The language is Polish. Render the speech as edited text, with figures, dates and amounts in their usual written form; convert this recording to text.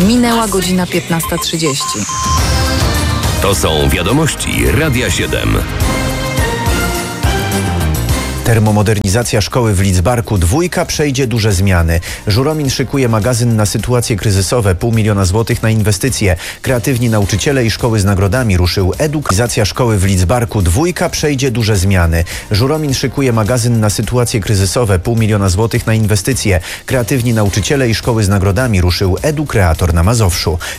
Minęła godzina 15:30. To są wiadomości Radia 7. Termomodernizacja szkoły w Lidzbarku. 2 przejdzie duże zmiany. Żuromin szykuje magazyn na sytuacje kryzysowe. 500 000 złotych na inwestycje. Kreatywni nauczyciele i szkoły z nagrodami ruszył edukacja szkoły w Lidzbarku. 2 przejdzie duże zmiany. Żuromin szykuje magazyn na sytuacje kryzysowe. 500 000 złotych na inwestycje. Kreatywni nauczyciele i szkoły z nagrodami ruszył Edukreator na Mazowszu.